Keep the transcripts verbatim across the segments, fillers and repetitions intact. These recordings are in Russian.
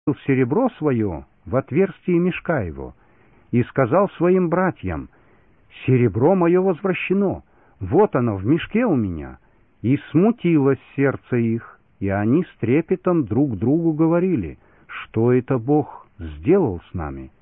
серебро свое в отверстие мешка его и сказал своим братьям: «Серебро мое возвращено, вот оно в мешке у меня». И смутилось сердце их, и они с трепетом друг другу говорили: «Что это Бог сделал с нами?»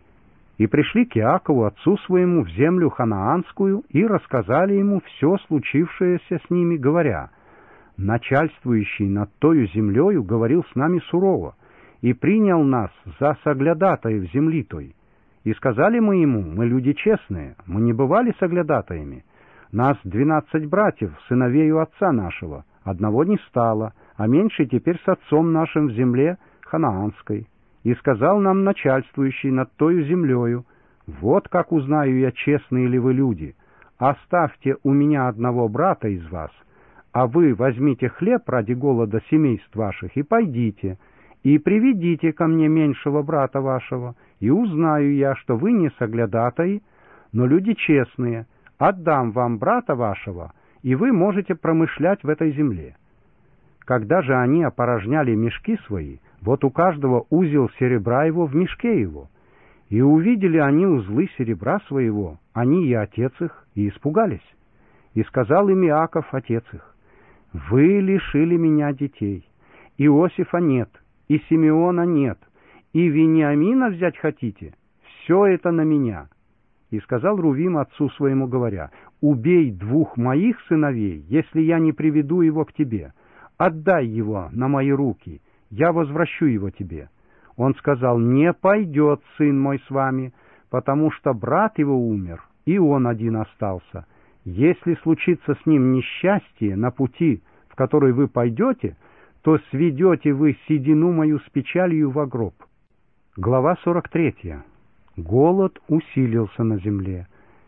И пришли к Иакову, отцу своему, в землю ханаанскую, и рассказали ему все случившееся с ними, говоря: «Начальствующий над тою землею говорил с нами сурово, и принял нас за соглядатаев земли той. И сказали мы ему: мы люди честные, мы не бывали соглядатаями. Нас двенадцать братьев, сыновей у отца нашего, одного не стало, а меньший теперь с отцом нашим в земле ханаанской. И сказал нам начальствующий над тою землею: вот как узнаю я, честные ли вы люди. Оставьте у меня одного брата из вас, а вы возьмите хлеб ради голода семейств ваших и пойдите, и приведите ко мне меньшего брата вашего, и узнаю я, что вы не соглядатаи, но люди честные. Отдам вам брата вашего, и вы можете промышлять в этой земле». Когда же они опорожняли мешки свои, вот у каждого узел серебра его в мешке его. И увидели они узлы серебра своего, они и отец их, и испугались. И сказал им Иаков, отец их: «Вы лишили меня детей, Иосифа нет, и Симеона нет, и Вениамина взять хотите? Все это на меня». И сказал Рувим отцу своему, говоря: «Убей двух моих сыновей, если я не приведу его к тебе. Отдай его на мои руки, я возвращу его тебе». Он сказал: «Не пойдет сын мой с вами, потому что брат его умер, и он один остался. Если случится с ним несчастье на пути, в который вы пойдете, то сведете вы седину мою с печалью во гроб». Глава сорок третья. Голод усилился на земле.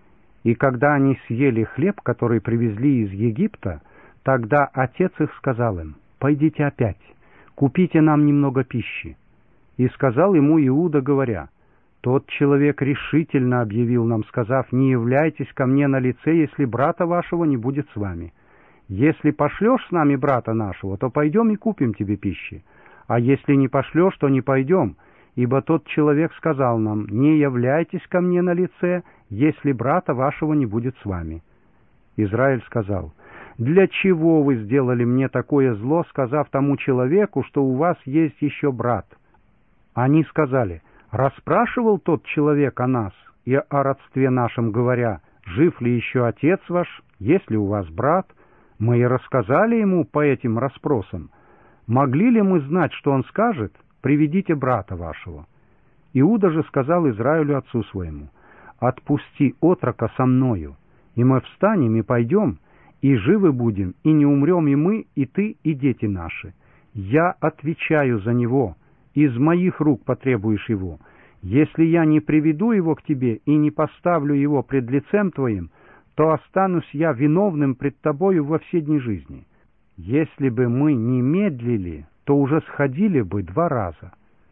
И когда они съели хлеб, который привезли из Египта, тогда отец их сказал им: «Пойдите опять, купите нам немного пищи». И сказал ему Иуда, говоря: «Тот человек решительно объявил нам, сказав: не являйтесь ко мне на лице, если брата вашего не будет с вами. Если пошлешь с нами брата нашего, то пойдем и купим тебе пищи, а если не пошлешь, то не пойдем, ибо тот человек сказал нам: не являйтесь ко мне на лице, если брата вашего не будет с вами». Израиль сказал: «Для чего вы сделали мне такое зло, сказав тому человеку, что у вас есть еще брат?» Они сказали: «Расспрашивал тот человек о нас и о родстве нашем, говоря: жив ли еще отец ваш, есть ли у вас брат? Мы и рассказали ему по этим расспросам. Могли ли мы знать, что он скажет: приведите брата вашего?» Иуда же сказал Израилю отцу своему: «Отпусти отрока со мною, и мы встанем и пойдем, и живы будем, и не умрем и мы, и ты, и дети наши. Я отвечаю за него, из моих рук потребуешь его. Если я не приведу его к тебе и не поставлю его пред лицем твоим, то останусь я виновным пред тобою во все дни жизни. Если бы мы не медлили, то уже сходили бы два раза».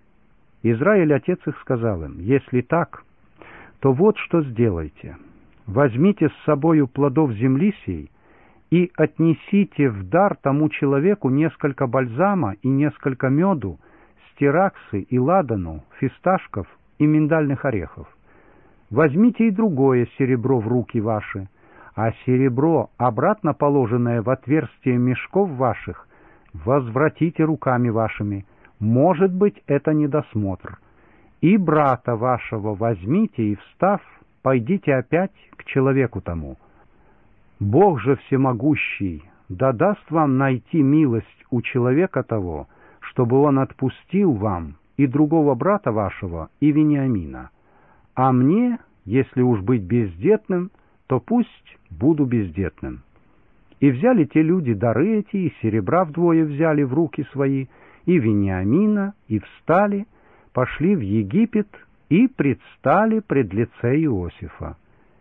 Израиль, отец их, сказал им: «Если так, то вот что сделайте. Возьмите с собою плодов земли сей и отнесите в дар тому человеку несколько бальзама и несколько меду, стираксы и ладану, фисташков и миндальных орехов. Возьмите и другое серебро в руки ваши, а серебро, обратно положенное в отверстие мешков ваших, возвратите руками вашими. Может быть, это недосмотр. И брата вашего возьмите и, встав, пойдите опять к человеку тому. Бог же всемогущий да даст вам найти милость у человека того, чтобы он отпустил вам и другого брата вашего, и Вениамина. А мне, если уж быть бездетным, то пусть буду бездетным». И взяли те люди дары эти, и серебра вдвое взяли в руки свои, и Вениамина, и встали, пошли в Египет, и предстали пред лице Иосифа.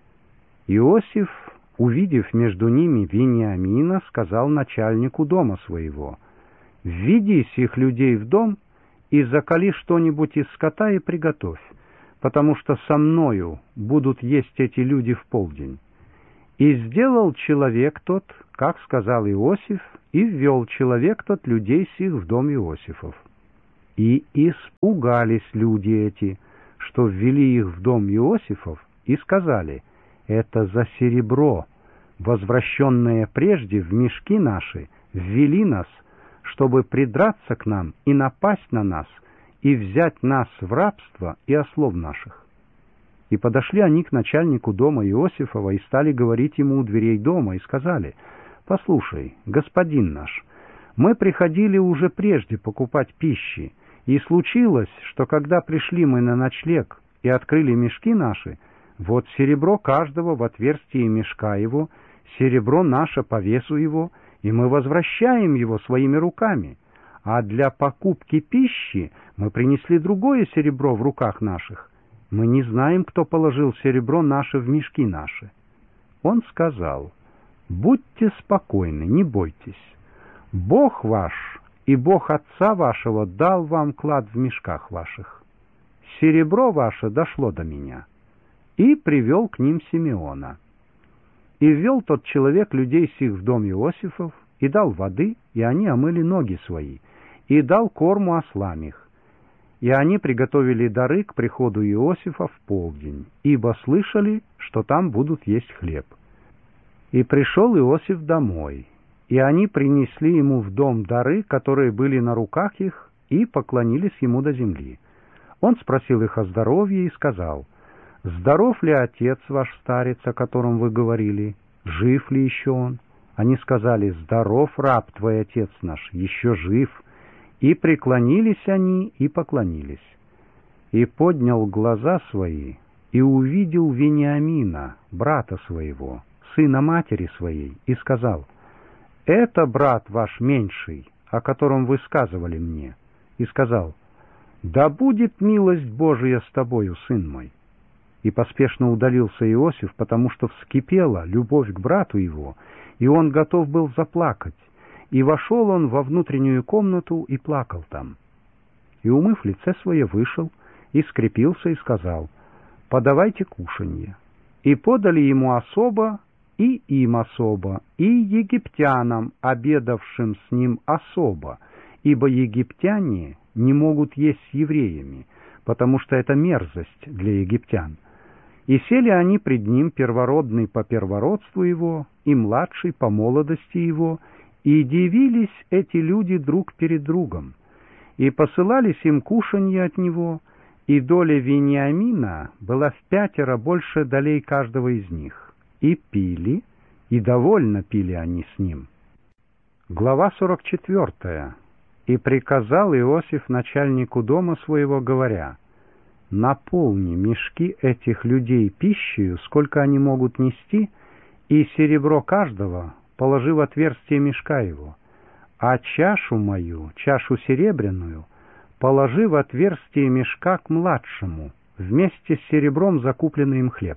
Иосиф, увидев между ними Вениамина, сказал начальнику дома своего: «Введи сих людей в дом, и заколи что-нибудь из скота и приготовь, потому что со мною будут есть эти люди в полдень». И сделал человек тот, как сказал Иосиф, и ввел человек тот людей сих в дом Иосифов. И испугались люди эти, что ввели их в дом Иосифов, и сказали: «Это за серебро, возвращенное прежде в мешки наши, ввели нас, чтобы придраться к нам и напасть на нас, и взять нас в рабство и ослов наших». И подошли они к начальнику дома Иосифова и стали говорить ему у дверей дома, и сказали: «Послушай, господин наш, мы приходили уже прежде покупать пищи, и случилось, что когда пришли мы на ночлег и открыли мешки наши, вот серебро каждого в отверстии мешка его, серебро наше по весу его, и мы возвращаем его своими руками, а для покупки пищи мы принесли другое серебро в руках наших. Мы не знаем, кто положил серебро наше в мешки наши». Он сказал: «Будьте спокойны, не бойтесь. Бог ваш и Бог отца вашего дал вам клад в мешках ваших. Серебро ваше дошло до меня». И привел к ним Симеона. И ввел тот человек людей сих в дом Иосифов, и дал воды, и они омыли ноги свои, и дал корму ослам их. И они приготовили дары к приходу Иосифа в полдень, ибо слышали, что там будут есть хлеб. И пришел Иосиф домой, и они принесли ему в дом дары, которые были на руках их, и поклонились ему до земли. Он спросил их о здоровье и сказал: «Здоров ли отец ваш старец, о котором вы говорили? Жив ли еще он?» Они сказали: «Здоров раб твой отец наш, еще жив». И преклонились они и поклонились. И поднял глаза свои, и увидел Вениамина, брата своего, сына матери своей, и сказал: «Это брат ваш меньший, о котором вы сказывали мне». И сказал: «Да будет милость Божия с тобою, сын мой». И поспешно удалился Иосиф, потому что вскипела любовь к брату его, и он готов был заплакать. И вошел он во внутреннюю комнату и плакал там. И, умыв лице свое, вышел, и скрепился, и сказал: «Подавайте кушанье». И подали ему особо, и им особо, и египтянам, обедавшим с ним особо, ибо египтяне не могут есть с евреями, потому что это мерзость для египтян. И сели они пред ним, первородный по первородству его, и младший по молодости его, и дивились эти люди друг перед другом, и посылались им кушанье от него, и доля Вениамина была в пятеро больше долей каждого из них, и пили, и довольно пили они с ним. Глава сорок четвертая. И приказал Иосиф начальнику дома своего, говоря: «Наполни мешки этих людей пищею, сколько они могут нести, и серебро каждого положи в отверстие мешка его, а чашу мою, чашу серебряную, положи в отверстие мешка к младшему, вместе с серебром закупленный им хлеб».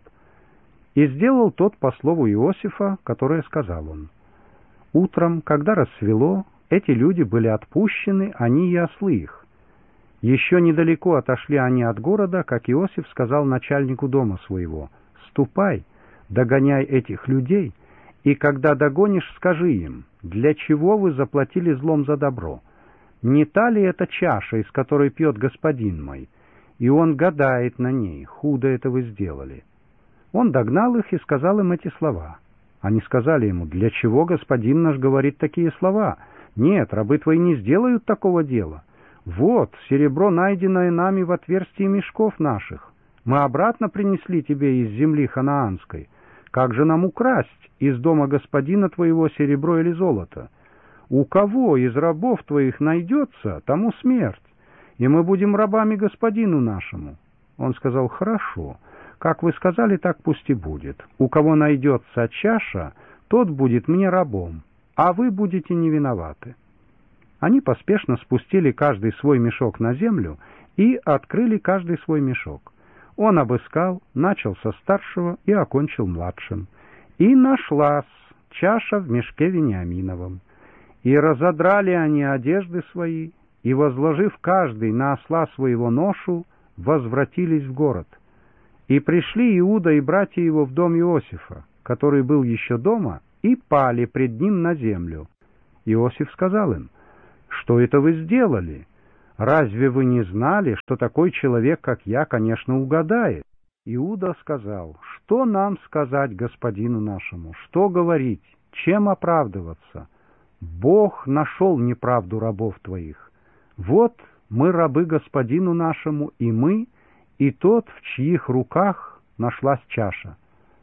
И сделал тот по слову Иосифа, которое сказал он. Утром, когда рассвело, эти люди были отпущены, они и ослы их. Еще недалеко отошли они от города, как Иосиф сказал начальнику дома своего: «Ступай, догоняй этих людей, и когда догонишь, скажи им: для чего вы заплатили злом за добро? Не та ли это чаша, из которой пьет господин мой? И он гадает на ней, худо это вы сделали». Он догнал их и сказал им эти слова. Они сказали ему: «Для чего господин наш говорит такие слова? Нет, рабы твои не сделают такого дела. Вот, серебро, найденное нами в отверстии мешков наших, мы обратно принесли тебе из земли ханаанской. Как же нам украсть из дома господина твоего серебро или золото? У кого из рабов твоих найдется, тому смерть, и мы будем рабами господину нашему». Он сказал: «Хорошо, как вы сказали, так пусть и будет. У кого найдется чаша, тот будет мне рабом, а вы будете не виноваты». Они поспешно спустили каждый свой мешок на землю и открыли каждый свой мешок. Он обыскал, начал со старшего и окончил младшим. И нашлась чаша в мешке Вениаминовом. И разодрали они одежды свои, и, возложив каждый на осла своего ношу, возвратились в город. И пришли Иуда и братья его в дом Иосифа, который был еще дома, и пали пред ним на землю. Иосиф сказал им: «Что это вы сделали? Разве вы не знали, что такой человек, как я, конечно, угадает? Иуда сказал: что нам сказать господину нашему? Что говорить? Чем оправдываться? Бог нашел неправду рабов твоих. Вот мы рабы господину нашему, и мы, и тот, в чьих руках нашлась чаша.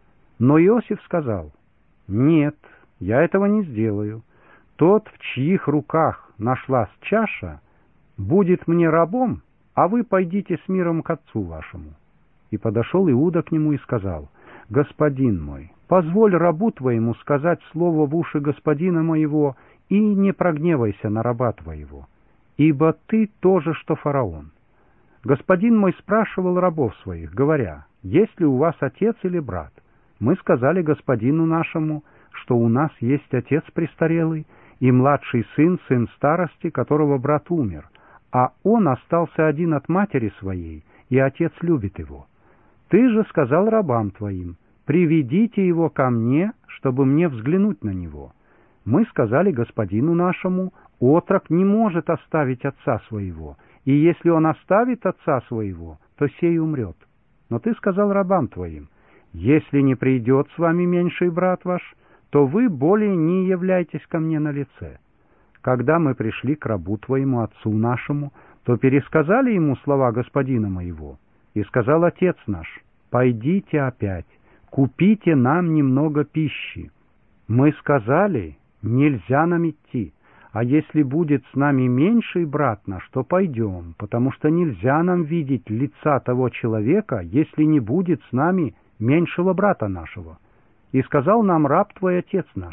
Но Иосиф сказал: нет, я этого не сделаю. Тот, в чьих руках нашлась чаша, будет мне рабом, а вы пойдите с миром к отцу вашему. И подошел Иуда к нему и сказал: господин мой, позволь рабу твоему сказать слово в уши господина моего, и не прогневайся на раба твоего, ибо ты тоже, что фараон. Господин мой спрашивал рабов своих, говоря: есть ли у вас отец или брат? Мы сказали господину нашему, что у нас есть отец престарелый и младший сын, сын старости, которого брат умер, а он остался один от матери своей, и отец любит его. Ты же сказал рабам твоим: приведите его ко мне, чтобы мне взглянуть на него. Мы сказали господину нашему: отрок не может оставить отца своего, и если он оставит отца своего, то сей умрет. Но ты сказал рабам твоим: если не придет с вами меньший брат ваш, то вы более не являйтесь ко мне на лице. Когда мы пришли к рабу твоему, отцу нашему, то пересказали ему слова господина моего. И сказал отец наш: пойдите опять, купите нам немного пищи. Мы сказали: нельзя нам идти, а если будет с нами меньший брат наш, то пойдем, потому что нельзя нам видеть лица того человека, если не будет с нами меньшего брата нашего. И сказал нам раб твой, отец наш: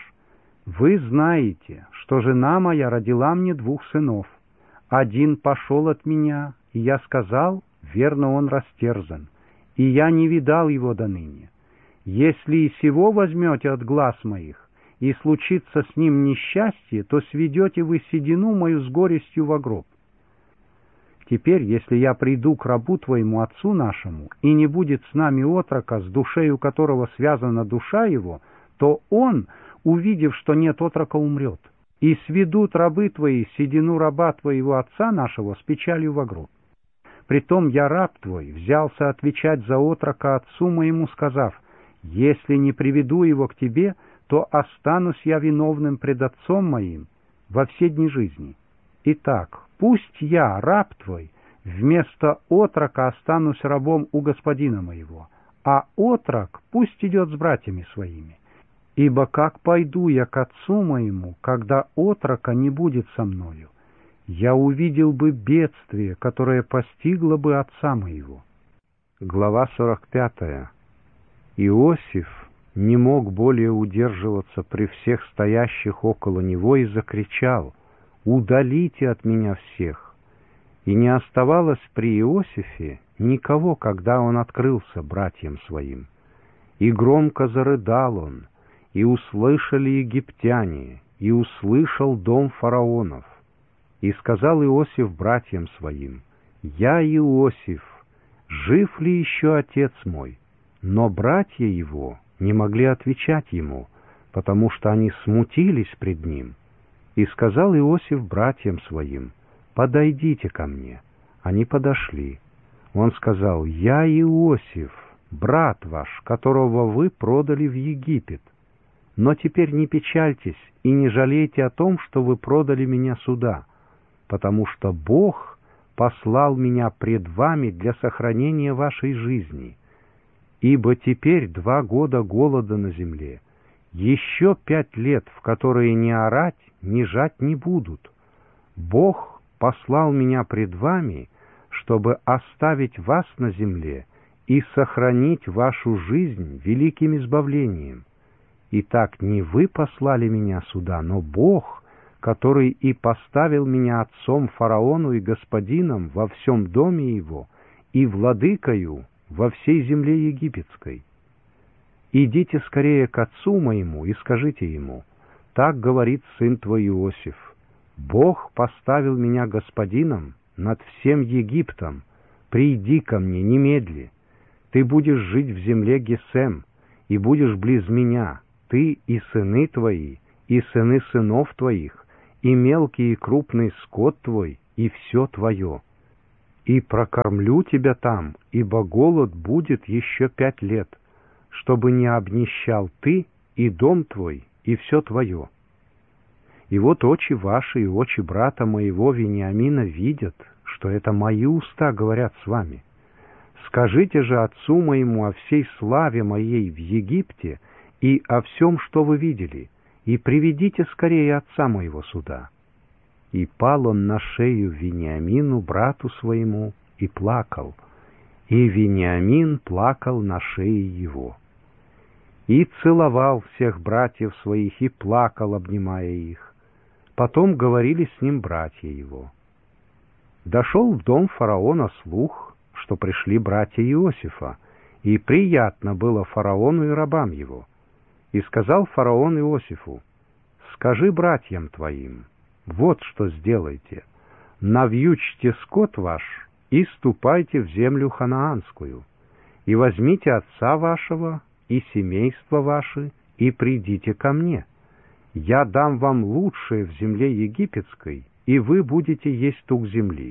вы знаете, что жена моя родила мне двух сынов. Один пошел от меня, и я сказал: верно, он растерзан, и я не видал его доныне. Если и сего возьмете от глаз моих, и случится с ним несчастье, то сведете вы седину мою с горестью во гроб. Теперь, если я приду к рабу твоему, отцу нашему, и не будет с нами отрока, с душею которого связана душа его, то он, увидев, что нет отрока, умрет. И сведут рабы твои седину раба твоего отца нашего с печалью во гроб. Притом я, раб твой, взялся отвечать за отрока отцу моему, сказав: если не приведу его к тебе, то останусь я виновным пред отцом моим во все дни жизни. Итак, пусть я, раб твой, вместо отрока останусь рабом у господина моего, а отрок пусть идет с братьями своими. Ибо как пойду я к отцу моему, когда отрока не будет со мною? Я увидел бы бедствие, которое постигло бы отца моего. Глава сорок пятая. Иосиф не мог более удерживаться при всех стоящих около него и закричал: «Удалите от меня всех!» И не оставалось при Иосифе никого, когда он открылся братьям своим. И громко зарыдал он, и услышали египтяне, и услышал дом фараонов. И сказал Иосиф братьям своим: «Я Иосиф, жив ли еще отец мой?» Но братья его не могли отвечать ему, потому что они смутились пред ним. И сказал Иосиф братьям своим: «Подойдите ко мне». Они подошли. Он сказал: «Я Иосиф, брат ваш, которого вы продали в Египет. Но теперь не печальтесь и не жалейте о том, что вы продали меня сюда, потому что Бог послал меня пред вами для сохранения вашей жизни. Ибо теперь два года голода на земле, еще пять лет, в которые ни орать, ни жать не будут. Бог послал меня пред вами, чтобы оставить вас на земле и сохранить вашу жизнь великим избавлением. Итак, не вы послали меня сюда, но Бог, который и поставил меня отцом фараону и господином во всем доме его и владыкою во всей земле египетской. Идите скорее к отцу моему и скажите ему: так говорит сын твой Иосиф, Бог поставил меня господином над всем Египтом, приди ко мне немедли, ты будешь жить в земле Гесем, и будешь близ меня, ты и сыны твои, и сыны сынов твоих, и мелкий и крупный скот твой, и все твое. И прокормлю тебя там, ибо голод будет еще пять лет, чтобы не обнищал ты и дом твой, и все твое. И вот очи ваши и очи брата моего Вениамина видят, что это мои уста говорят с вами. Скажите же отцу моему о всей славе моей в Египте и о всем, что вы видели, и приведите скорее отца моего сюда». И пал он на шею Вениамину, брату своему, и плакал, и Вениамин плакал на шее его. И целовал всех братьев своих, и плакал, обнимая их. Потом говорили с ним братья его. Дошел в дом фараона слух, что пришли братья Иосифа, и приятно было фараону и рабам его. И сказал фараон Иосифу: «Скажи братьям твоим, вот что сделайте: навьючьте скот ваш и ступайте в землю ханаанскую, и возьмите отца вашего и семейство ваше, и придите ко мне. Я дам вам лучшее в земле египетской, и вы будете есть тук земли.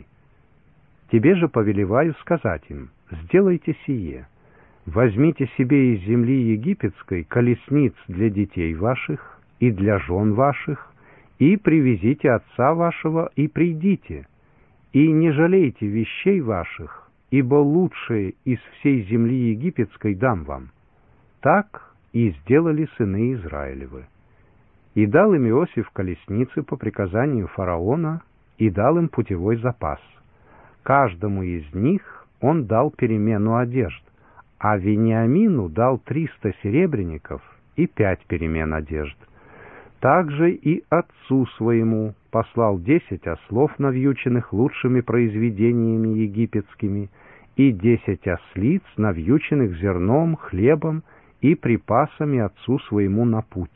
Тебе же повелеваю сказать им: сделайте сие. Возьмите себе из земли египетской колесниц для детей ваших и для жен ваших, и привезите отца вашего, и придите, и не жалейте вещей ваших, ибо лучшее из всей земли египетской дам вам». Так и сделали сыны Израилевы. И дал им Иосиф колесницы по приказанию фараона, и дал им путевой запас. Каждому из них он дал перемену одежд, а Вениамину дал триста серебряников и пять перемен одежд. Также и отцу своему послал десять ослов, навьюченных лучшими произведениями египетскими, и десять ослиц, навьюченных зерном, хлебом и припасами отцу своему на путь.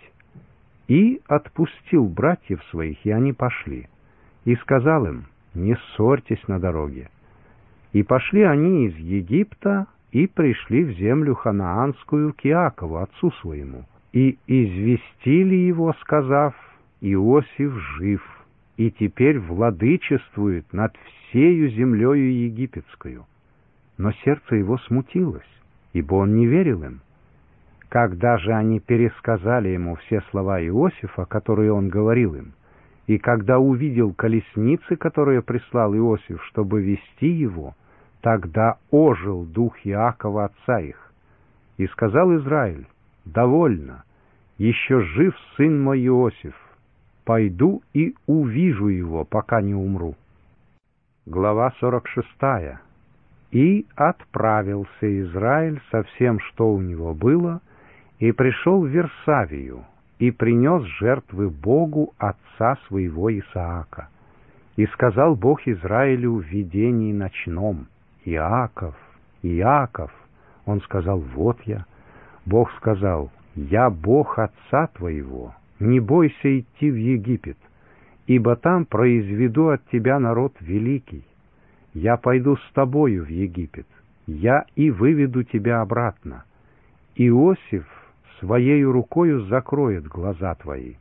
И отпустил братьев своих, и они пошли. И сказал им: «Не ссорьтесь на дороге». И пошли они из Египта, и пришли в землю ханаанскую к Иакову, отцу своему, и известили его, сказав: «Иосиф жив, и теперь владычествует над всею землею египетскую». Но сердце его смутилось, ибо он не верил им. Когда же они пересказали ему все слова Иосифа, которые он говорил им, и когда увидел колесницы, которые прислал Иосиф, чтобы вести его, тогда ожил дух Иакова отца их. И сказал Израиль: «Довольно, еще жив сын мой Иосиф, пойду и увижу его, пока не умру». Глава сорок шестая. И отправился Израиль со всем, что у него было, и пришел в Версавию, и принес жертвы Богу отца своего Исаака. И сказал Бог Израилю в видении ночном: «Иаков, Иаков». Он сказал: «Вот я». Бог сказал: «Я Бог отца твоего, не бойся идти в Египет, ибо там произведу от тебя народ великий. Я пойду с тобою в Египет, я и выведу тебя обратно. Иосиф своею рукою закроет глаза твои».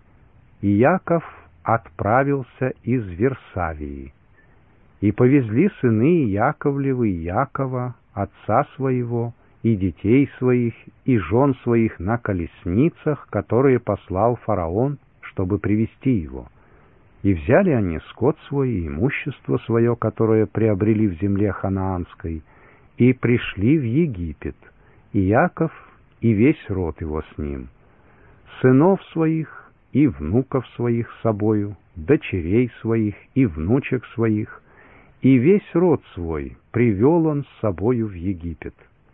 И Иаков отправился из Версавии. И повезли сыны Яковлевы Иакова, отца своего, и детей своих, и жен своих на колесницах, которые послал фараон, чтобы привести его. И взяли они скот свой и имущество свое, которое приобрели в земле ханаанской, и пришли в Египет, и Иаков, и весь род его с ним, сынов своих и внуков своих с собою, дочерей своих и внучек своих, и весь род свой привел он с собою в Египет.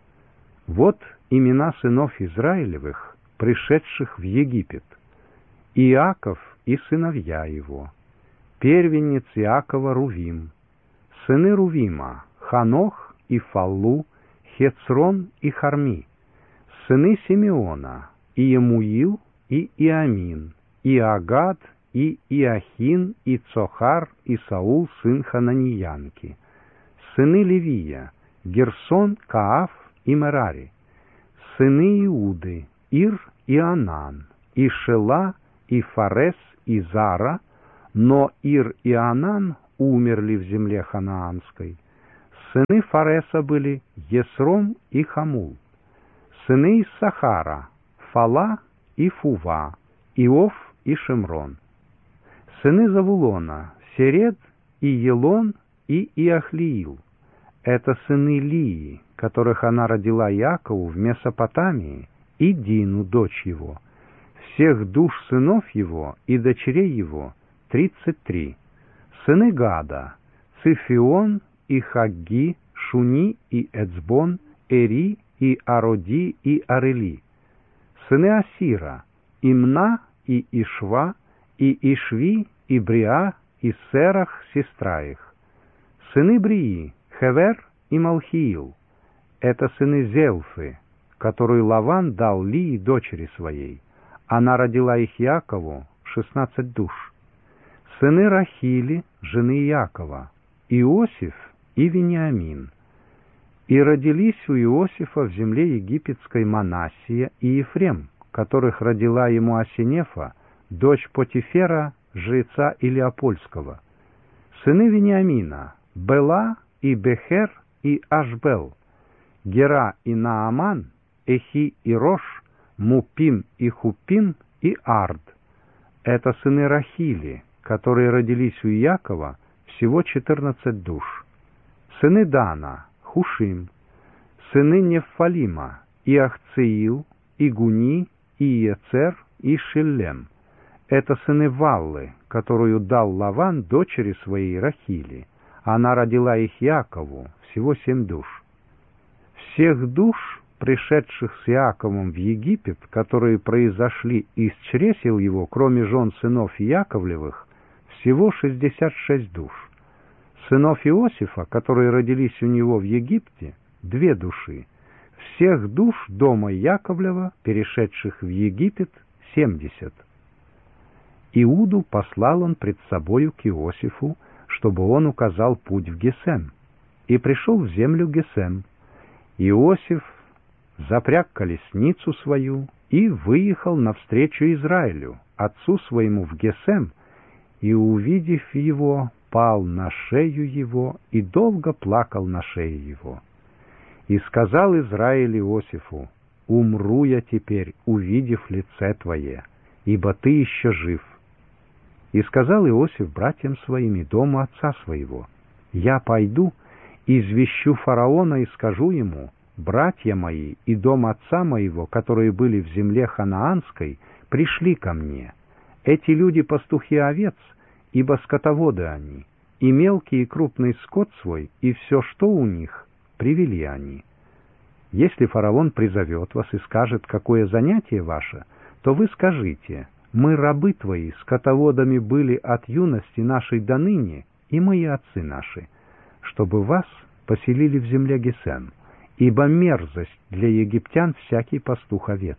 Вот имена сынов Израилевых, пришедших в Египет: Иаков и сыновья его. Первенец Иакова Рувим. Сыны Рувима: Ханох и Фаллу, Хецрон и Харми. Сыны Симеона: Иемуил и Иамин, и Агад, и Иохин, и Цохар, и Саул, сын Хананьянки. Сыны Левия: Герсон, Кааф и Мерари. Сыны Иуды: Ир и Анан, и Шела, и Фарес, и Зара, но Ир и Анан умерли в земле ханаанской. Сыны Фареса были Есром и Хамул. Сыны Иссахара — Фала и Фува, Иов и Шимрон. Сыны Завулона — Серед и Елон и Иахлиил. Это сыны Лии, которых она родила Иакову в Месопотамии, и Дину, дочь его. Всех душ сынов его и дочерей его — тридцать три. Сыны Гада — Цифион и Хагги, Шуни и Эцбон, Эри и Ароди и Арели. Сыны Асира — Имна и Ишва, и Ишви, и Бриа, и Серах, сестра их. Сыны Брии — Хевер и Малхиил. Это сыны Зелфы, которую Лаван дал Лии, дочери своей. Она родила их Якову, шестнадцать душ. Сыны Рахили, жены Иакова, Иосиф и Вениамин. И родились у Иосифа в земле египетской Манассия и Ефрем, которых родила ему Асинефа, дочь Потифера, жреца Илиопольского. Сыны Вениамина — Бела и Бехер и Ашбел, Гера и Нааман, Эхи и Рош, Мупим и Хупим и Ард. Это сыны Рахили, которые родились у Иакова, всего четырнадцать душ. Сыны Дана — Хушим. Сыны Нефалима — Иахцеил, и Гуни, и Иецер, и Шиллем. Это сыны Валлы, которую дал Лаван дочери своей Рахили. Она родила их Иакову, всего семь душ. Всех душ, пришедших с Иаковом в Египет, которые произошли из чресел его, кроме жен сынов Яковлевых, всего шестьдесят шесть душ. Сынов Иосифа, которые родились у него в Египте, две души. Всех душ дома Яковлева, перешедших в Египет, семьдесят. Иуду послал он пред собою к Иосифу, чтобы он указал путь в Гесем, и пришел в землю Гесем. Иосиф запряг колесницу свою и выехал навстречу Израилю, отцу своему в Гесем, и, увидев его, пал на шею его и долго плакал на шее его. И сказал Израиль Иосифу: «Умру я теперь, увидев лице твое, ибо ты еще жив». И сказал Иосиф братьям своим и дому отца своего: «Я пойду, извещу фараона и скажу ему: братья мои и дом отца моего, которые были в земле ханаанской, пришли ко мне. Эти люди пастухи овец, ибо скотоводы они, и мелкий и крупный скот свой, и все, что у них, привели они. Если фараон призовет вас и скажет, какое занятие ваше, то вы скажите: мы, рабы твои, скотоводами были от юности нашей до ныне, и мы и отцы наши, чтобы вас поселили в земле Гесем, ибо мерзость для египтян всякий пастух овец».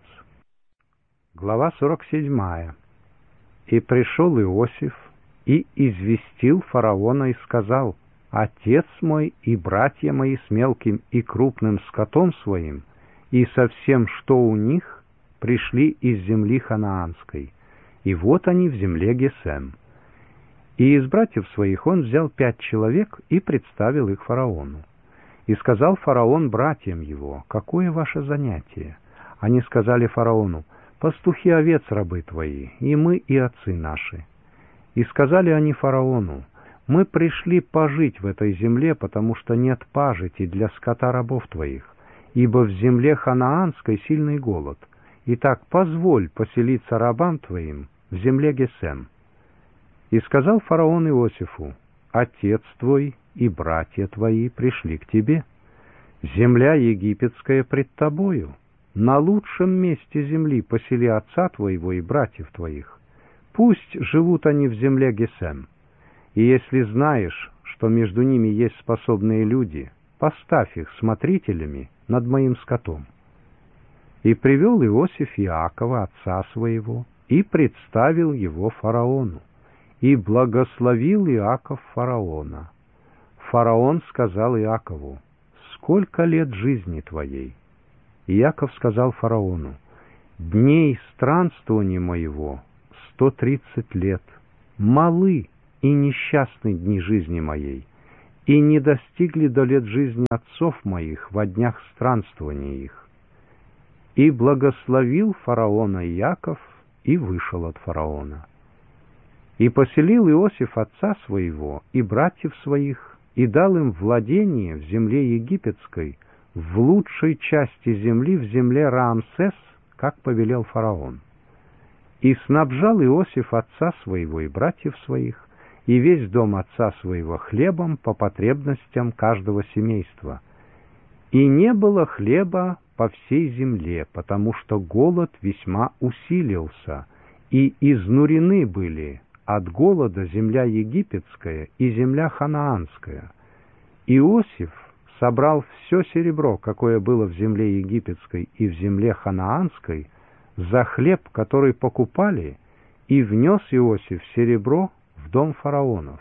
Глава сорок седьмая. «И пришел Иосиф, и известил фараона, и сказал: отец мой и братья мои с мелким и крупным скотом своим, и со всем, что у них, пришли из земли ханаанской, и вот они в земле Гесем. И из братьев своих он взял пять человек и представил их фараону. И сказал фараон братьям его: какое ваше занятие? Они сказали фараону: пастухи овец, рабы твои, и мы, и отцы наши. И сказали они фараону: мы пришли пожить в этой земле, потому что нет пажити для скота рабов твоих, ибо в земле ханаанской сильный голод. Итак, позволь поселиться рабам твоим в земле Гесем. И сказал фараон Иосифу: отец твой и братья твои пришли к тебе. Земля египетская пред тобою. На лучшем месте земли посели отца твоего и братьев твоих. Пусть живут они в земле Гесем. И если знаешь, что между ними есть способные люди, поставь их смотрителями над моим скотом». И привел Иосиф Иакова, отца своего, и представил его фараону. И благословил Иаков фараона. Фараон сказал Иакову: «Сколько лет жизни твоей?» Иаков сказал фараону: «Дней странствования моего сто тридцать лет. Малы и несчастны дни жизни моей, и не достигли до лет жизни отцов моих во днях странствования их. И благословил фараона Иаков, и вышел от фараона. И поселил Иосиф отца своего и братьев своих, и дал им владение в земле египетской, в лучшей части земли, в земле Раамсес, как повелел фараон. И снабжал Иосиф отца своего и братьев своих, и весь дом отца своего хлебом по потребностям каждого семейства. И не было хлеба по всей земле, потому что голод весьма усилился, и изнурены были от голода земля египетская и земля ханаанская. Иосиф собрал все серебро, какое было в земле египетской и в земле ханаанской, за хлеб, который покупали, и внес Иосиф серебро в дом фараонов.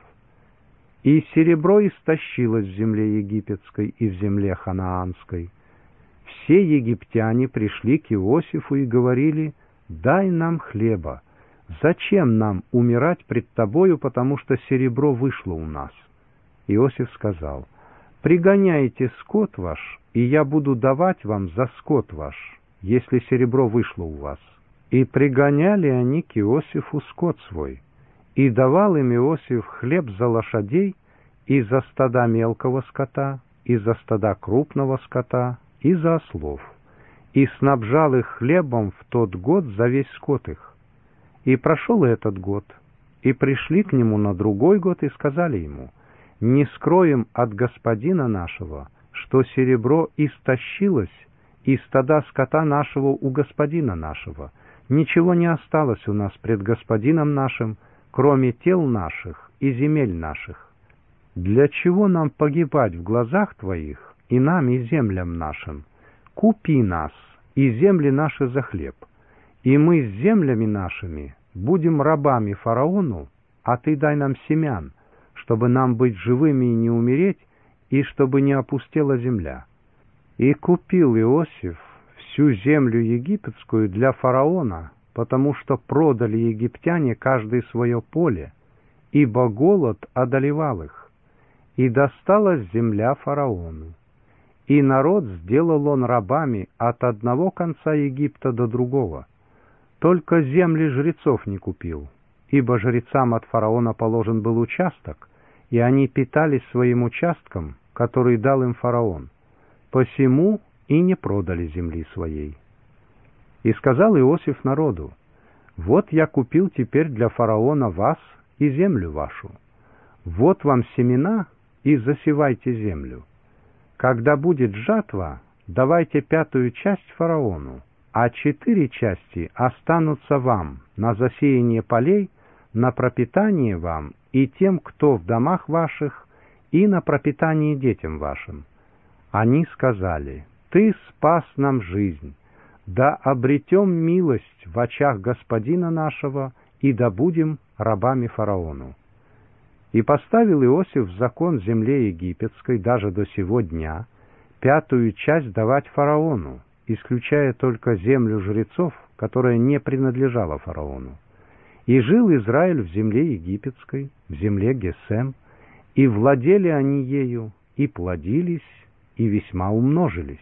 И серебро истощилось в земле египетской и в земле ханаанской. Все египтяне пришли к Иосифу и говорили: «Дай нам хлеба. Зачем нам умирать пред тобою, потому что серебро вышло у нас?» Иосиф сказал: «Пригоняйте скот ваш, и я буду давать вам за скот ваш, если серебро вышло у вас». И пригоняли они к Иосифу скот свой, и давал им Иосиф хлеб за лошадей, и за стада мелкого скота, и за стада крупного скота, и за ослов, и снабжал их хлебом в тот год за весь скот их. И прошел этот год, и пришли к нему на другой год, и сказали ему: «Не скроем от господина нашего, что серебро истощилось, и стада скота нашего у господина нашего. Ничего не осталось у нас пред господином нашим, кроме тел наших и земель наших. Для чего нам погибать в глазах твоих, и нам, и землям нашим? Купи нас, и земли наши за хлеб, и мы с землями нашими будем рабами фараону, а ты дай нам семян, чтобы нам быть живыми и не умереть, и чтобы не опустела земля». И купил Иосиф всю землю египетскую для фараона, потому что продали египтяне каждое свое поле, ибо голод одолевал их. И досталась земля фараону. И народ сделал он рабами от одного конца Египта до другого. Только земли жрецов не купил, ибо жрецам от фараона положен был участок, и они питались своим участком, который дал им фараон. Посему и не продали земли своей. И сказал Иосиф народу: «Вот я купил теперь для фараона вас и землю вашу. Вот вам семена, и засевайте землю. Когда будет жатва, давайте пятую часть фараону, а четыре части останутся вам на засеяние полей, на пропитание вам и тем, кто в домах ваших, и на пропитание детям вашим». Они сказали: «Ты спас нам жизнь, да обретем милость в очах господина нашего, и да будем рабами фараону». И поставил Иосиф закон земле египетской даже до сего дня, пятую часть давать фараону, исключая только землю жрецов, которая не принадлежала фараону. И жил Израиль в земле египетской, в земле Гесем, и владели они ею, и плодились, и весьма умножились.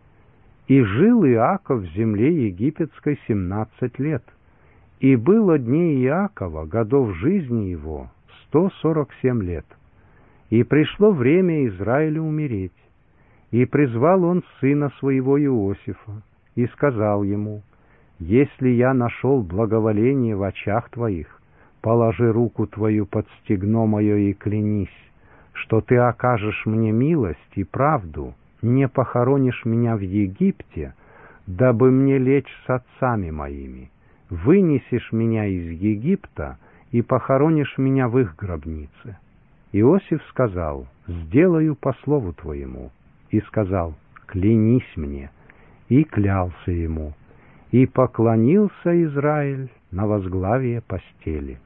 И жил Иаков в земле египетской семнадцать лет, и было дней Иакова, годов жизни его, сто сорок семь лет. И пришло время Израилю умереть. И призвал он сына своего Иосифа, и сказал ему: «Если я нашел благоволение в очах твоих, положи руку твою под стегно мое и клянись, что ты окажешь мне милость и правду, не похоронишь меня в Египте, дабы мне лечь с отцами моими, вынесешь меня из Египта и похоронишь меня в их гробнице». Иосиф сказал: «Сделаю по слову твоему». И сказал: «Клянись мне». И клялся ему. И поклонился Израиль на возглавие постели.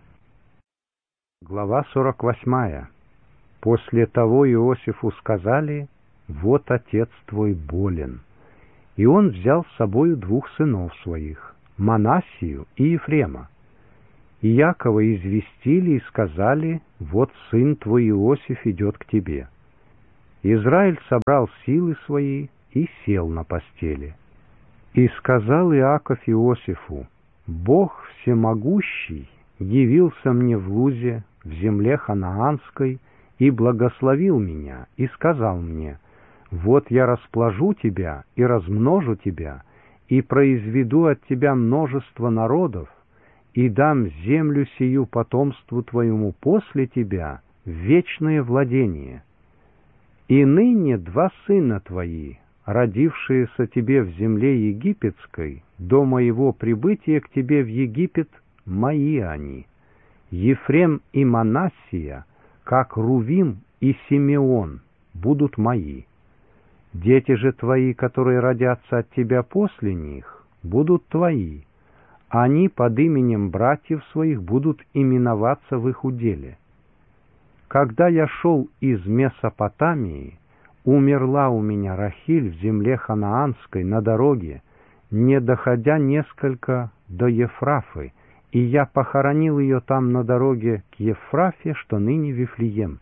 Глава сорок восьмая. После того Иосифу сказали: «Вот отец твой болен». И он взял с собою двух сынов своих, Манассию и Ефрема. И Якова известили и сказали: вот сын твой Иосиф идет к тебе. Израиль собрал силы свои и сел на постели. И сказал Иаков Иосифу: Бог всемогущий явился мне в Лузе, в земле ханаанской, и благословил меня, и сказал мне: вот я расплажу тебя и размножу тебя, и произведу от тебя множество народов, и дам землю сию потомству твоему после тебя в вечное владение. И ныне два сына твои, родившиеся тебе в земле египетской, до моего прибытия к тебе в Египет, мои они. Ефрем и Манассия, как Рувим и Симеон, будут мои. Дети же твои, которые родятся от тебя после них, будут твои. Они под именем братьев своих будут именоваться в их уделе. Когда я шел из Месопотамии, умерла у меня Рахиль в земле ханаанской на дороге, не доходя несколько до Ефрафы, и я похоронил ее там на дороге к Ефрафе, что ныне Вифлеем.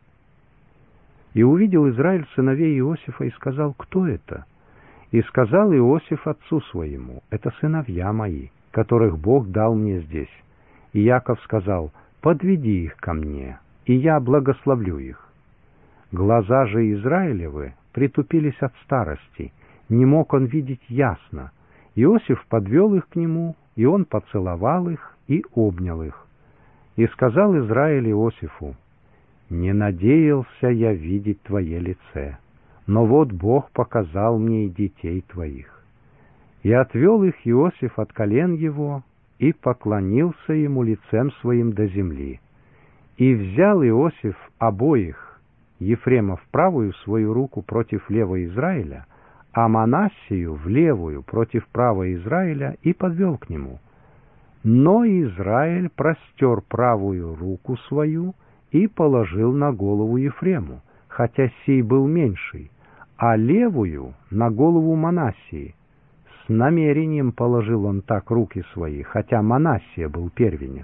И увидел Израиль сыновей Иосифа и сказал: кто это? И сказал Иосиф отцу своему: это сыновья мои, которых Бог дал мне здесь. И Яков сказал: подведи их ко мне, и я благословлю их. Глаза же Израилевы притупились от старости, не мог он видеть ясно. Иосиф подвел их к нему, и он поцеловал их и обнял их. И сказал Израиль Иосифу: не надеялся я видеть твое лице, но вот Бог показал мне и детей твоих. И отвел их Иосиф от колен его, и поклонился ему лицем своим до земли. И взял Иосиф обоих, Ефрема в правую свою руку против левой Израиля, а Манассию в левую против правой Израиля, и подвел к нему. Но Израиль простер правую руку свою и положил на голову Ефрему, хотя сей был меньший, а левую на голову Манассии. С намерением положил он так руки свои, хотя Манассия был первенец.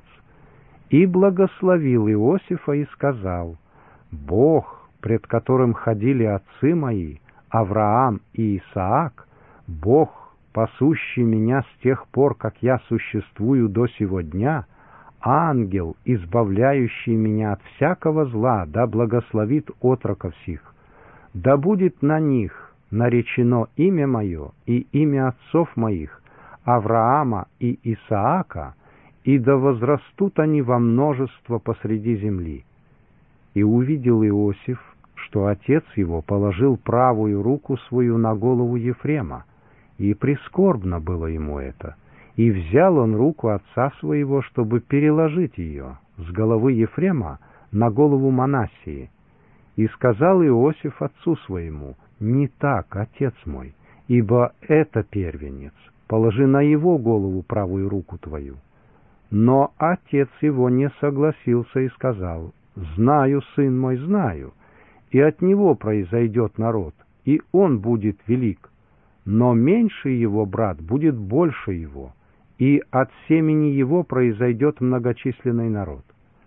И благословил Иосифа и сказал: Бог, пред которым ходили отцы мои, Авраам и Исаак, Бог, пасущий меня с тех пор, как я существую до сего дня, ангел, избавляющий меня от всякого зла, да благословит отроков сих. Да будет на них наречено имя мое и имя отцов моих, Авраама и Исаака, и да возрастут они во множество посреди земли. И увидел Иосиф, что отец его положил правую руку свою на голову Ефрема, и прискорбно было ему это. И взял он руку отца своего, чтобы переложить ее с головы Ефрема на голову Манассии. И сказал Иосиф отцу своему: не так, отец мой, ибо это первенец, положи на его голову правую руку твою. Но отец его не согласился и сказал: знаю, сын мой, знаю, и от него произойдет народ, и он будет велик, но меньший его брат будет больше его, и от семени его произойдет многочисленный народ.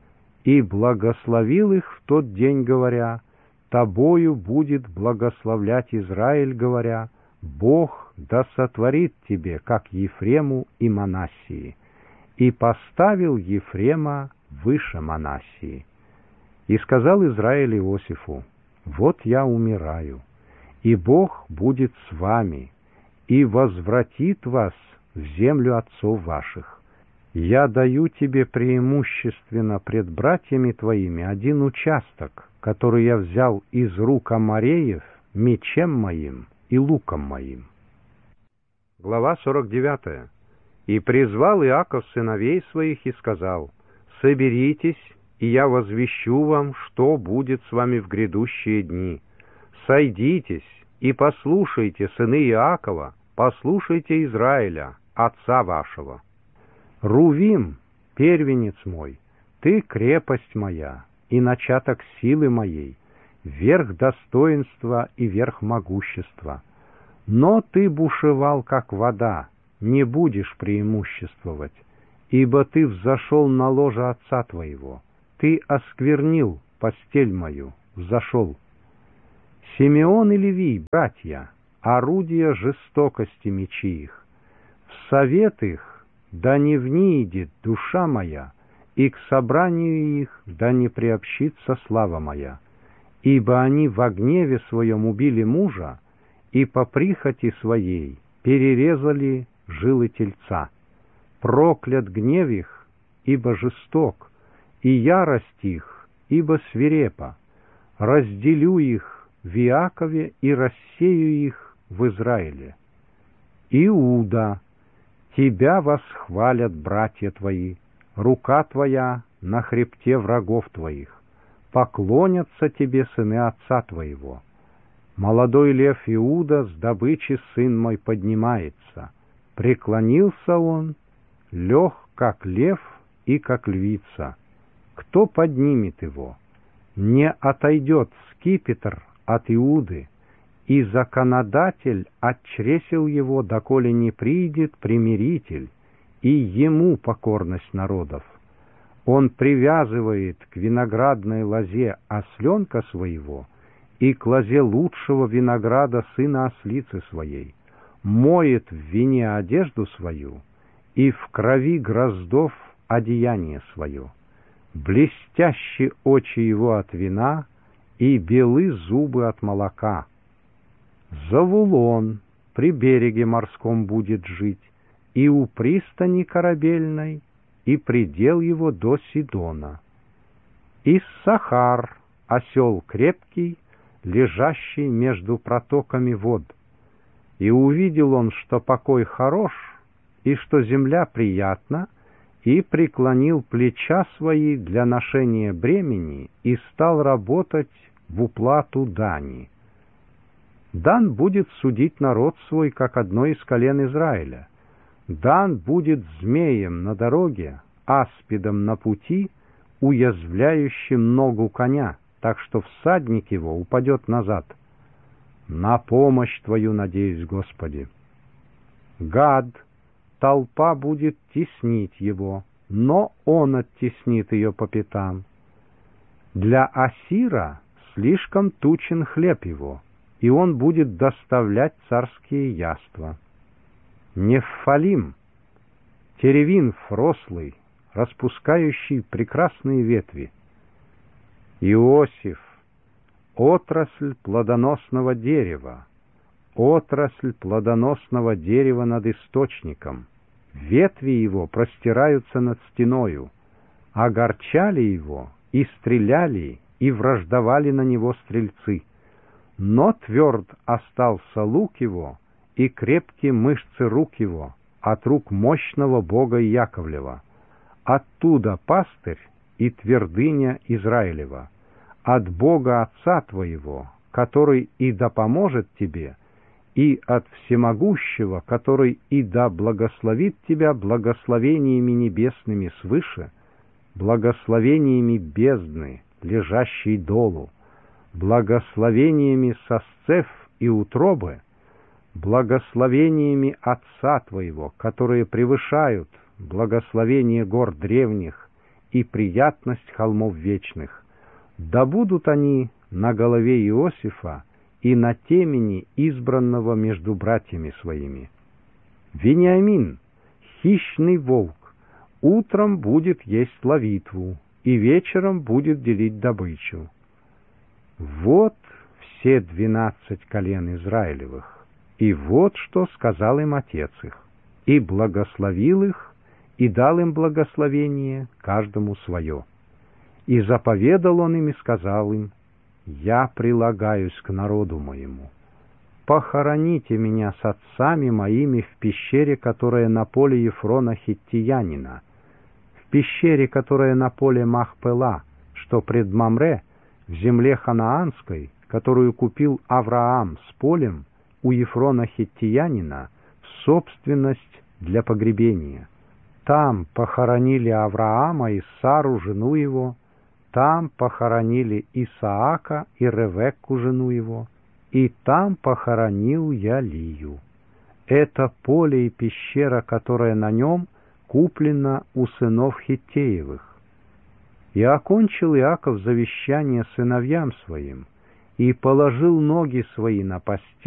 И благословил их в тот день, говоря: тобою будет благословлять Израиль, говоря: Бог да сотворит тебе, как Ефрему и Манассии. И поставил Ефрема выше Манассии. И сказал Израиль Иосифу: вот я умираю, и Бог будет с вами, и возвратит вас в землю отцов ваших. Я даю тебе преимущественно пред братьями твоими один участок, который я взял из рук Амореев мечем моим и луком моим. Глава сорок девятая. И призвал Иаков сыновей своих и сказал: соберитесь, и я возвещу вам, что будет с вами в грядущие дни. Сойдитесь и послушайте, сыны Иакова, послушайте Израиля, отца вашего. Рувим, первенец мой, ты крепость моя и начаток силы моей, верх достоинства и верх могущества. Но ты бушевал, как вода, не будешь преимуществовать, ибо ты взошел на ложе отца твоего, ты осквернил постель мою, взошел. Симеон и Левий, братья, орудия жестокости мечи их. В совет их да не внидит душа моя, и к собранию их да не приобщится слава моя. Ибо они во гневе своем убили мужа, и по прихоти своей перерезали жилы тельца. Проклят гнев их, ибо жесток, и ярость их, ибо свирепа. Разделю их в Иакове и рассею их в Израиле. Иуда, тебя восхвалят братья твои, рука твоя на хребте врагов твоих. Поклонятся тебе сыны отца твоего. Молодой лев Иуда с добычи сын мой поднимается. Преклонился он, лег как лев и как львица. Кто поднимет его? Не отойдет скипетр от Иуды, и законодатель от чресел его, доколе не придет примиритель, и ему покорность народов. Он привязывает к виноградной лозе осленка своего и к лозе лучшего винограда сына ослицы своей, моет в вине одежду свою и в крови гроздов одеяние свое. Блестящие очи его от вина и белы зубы от молока. Завулон при береге морском будет жить, и у пристани корабельной, и предел его до Сидона. Иссахар, осел крепкий, лежащий между протоками вод. И увидел он, что покой хорош, и что земля приятна, и преклонил плеча свои для ношения бремени, и стал работать в уплату дани. Дан будет судить народ свой, как одно из колен Израиля. Дан будет змеем на дороге, аспидом на пути, уязвляющим ногу коня, так что всадник его упадет назад. На помощь Твою надеюсь, Господи. Гад, толпа будет теснить его, но он оттеснит ее по пятам. Для Асира слишком тучен хлеб его, и он будет доставлять царские яства. Нефалим, теревин рослый, распускающий прекрасные ветви. Иосиф, отрасль плодоносного дерева, отрасль плодоносного дерева над источником. Ветви его простираются над стеною, огорчали его, и стреляли, и враждовали на него стрельцы. Но тверд остался лук его, и крепкие мышцы рук его, от рук мощного Бога Яковлева. Оттуда пастырь и твердыня Израилева, от Бога Отца твоего, который и да поможет тебе, и от Всемогущего, который и да благословит тебя благословениями небесными свыше, благословениями бездны, лежащей долу, благословениями сосцев и утробы, благословениями Отца твоего, которые превышают благословение гор древних и приятность холмов вечных. Да будут они на голове Иосифа и на темени избранного между братьями своими. Вениамин, хищный волк, утром будет есть ловитву, и вечером будет делить добычу. Вот все двенадцать колен Израилевых, и вот что сказал им отец их, и благословил их, и дал им благословение, каждому свое. И заповедал он им и сказал им: «Я прилагаюсь к народу моему. Похороните меня с отцами моими в пещере, которая на поле Ефрона Хиттиянина, в пещере, которая на поле Махпела, что пред Мамре, в земле ханаанской, которую купил Авраам с полем у Ефрона Хиттиянина в собственность для погребения. Там похоронили Авраама и Сару, жену его, там похоронили Исаака и Ревекку, жену его, и там похоронил я Лию. Это поле и пещера, которая на нем, куплена у сынов Хиттеевых. И окончил Иаков завещание сыновьям своим, и положил ноги свои на постель,